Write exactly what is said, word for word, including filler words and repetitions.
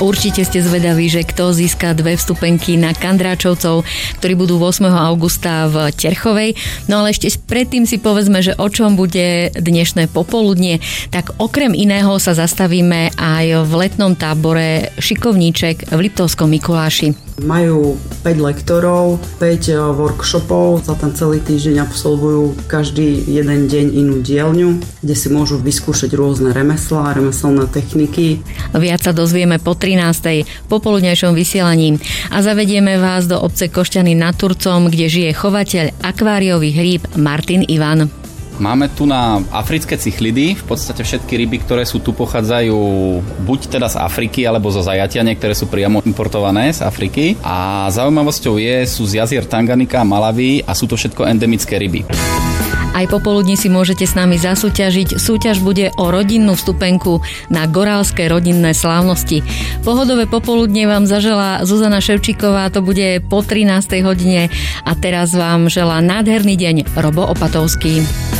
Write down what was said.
Určite ste zvedaví, že kto získa dve vstupenky na Kandráčovcov, ktorí budú ôsmeho augusta v Terchovej. No ale ešte predtým si povedzme, že o čom bude dnešné popoludnie. Tak okrem iného sa zastavíme aj v letnom tábore Šikovníček v Liptovskom Mikuláši. Majú päť lektorov, päť workshopov, za ten celý týždeň absolvujú každý jeden deň inú dielňu, kde si môžu vyskúšať rôzne remeslá, remeselné techniky. Viac sa dozvieme po trinástej popoludňajšom vysielaní a zavedieme vás do obce Košťany nad Turcom, kde žije chovateľ akváriových rýb Martin Ivan. Máme tu na africké cichlidy, v podstate všetky ryby, ktoré sú tu, pochádzajú buď teda z Afriky, alebo zo zajatia, niektoré sú priamo importované z Afriky. A zaujímavosťou je, sú z jazier Tanganika a Malawi a sú to všetko endemické ryby. Aj popoludní si môžete s nami zasúťažiť. Súťaž bude o rodinnú vstupenku na Gorálske rodinné slávnosti. Pohodové popoludne vám zaželá Zuzana Ševčíková, to bude po trinástej hodine a teraz vám želá nádherný deň Robo Opatovský.